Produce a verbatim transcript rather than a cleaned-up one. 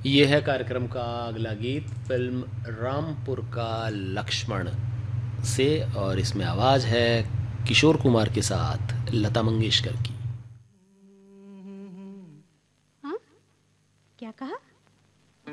ये है कार्यक्रम का अगला गीत फिल्म रामपुर का लक्ष्मण से, और इसमें आवाज़ है किशोर कुमार के साथ लता मंगेशकर की। हाँ? क्या कहा?